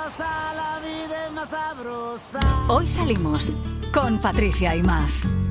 la vida es más sabrosa. Hoy salimos con Patricia Aimaz.